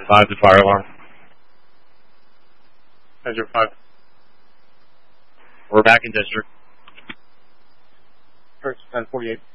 5 to fire alarm. 10-5. We're back in district. First 10-48.